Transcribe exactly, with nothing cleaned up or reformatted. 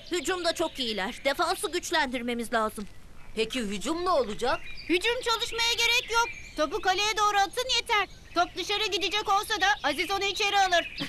Hücumda çok iyiler. Defansı güçlendirmemiz lazım. Peki hücum ne olacak? Hücum çalışmaya gerek yok. Topu kaleye doğru atın yeter. Top dışarı gidecek olsa da Aziz onu içeri alır.